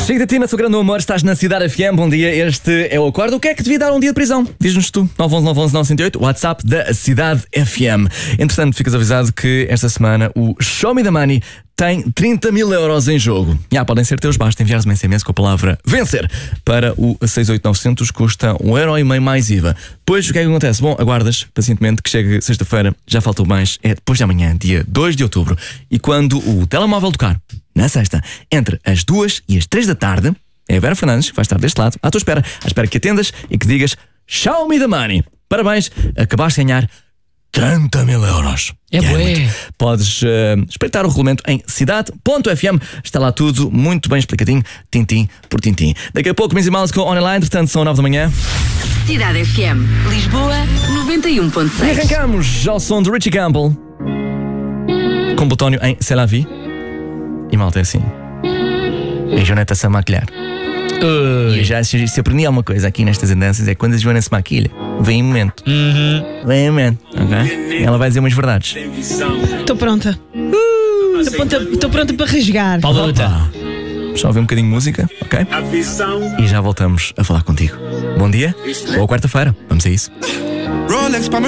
Chega de ti na sua grande humor, estás na Cidade FM, bom dia, este é o Acordo. O que é que devia dar um dia de prisão? Diz-nos tu, 911-911-908, WhatsApp da Cidade FM. Entretanto, ficas avisado que esta semana o Show Me the Money tem 30 mil euros em jogo. Podem ser teus, basta enviares um SMS com a palavra VENCER para o 68900, custa €1,5 mais IVA. Depois, o que é que acontece? Bom, aguardas pacientemente que chegue sexta-feira, já faltou mais, é depois de amanhã, dia 2 de outubro. E quando o telemóvel tocar, na sexta, entre as 2 e as 3 da tarde, é a Vera Fernandes que vai estar deste lado, à tua espera, à espera que atendas e que digas Show Me the Money. Parabéns, acabaste de ganhar 30 mil euros. É bué. Podes espreitar o regulamento em cidade.fm. Está lá tudo muito bem explicadinho, tintim por tintim. Daqui a pouco, Miss Mouse com Online, entretanto são 9 da manhã. Cidade FM, Lisboa, 91.6. E arrancamos ao som de Richie Campbell com Plutónio em C'est la vie. E malta é assim. A Joana está-se a maquilhar. E já se aprendi alguma coisa aqui nestas andanças, é quando a Joana se maquilha, vem em momento. Vem em momento, ok? Ela vai dizer umas verdades. Estou pronta. Estou pronta para rasgar. Só ouvir um bocadinho de música, ok? E já voltamos a falar contigo. Bom dia, boa quarta-feira. Vamos a isso.